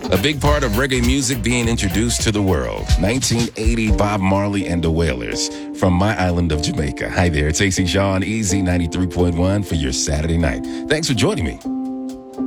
A big part of reggae music being introduced to the world. 1980, Bob Marley and the Wailers from my island of Jamaica. Hi there, it's AC Shaw on Easy 93.1 for your Saturday night. Thanks for joining me.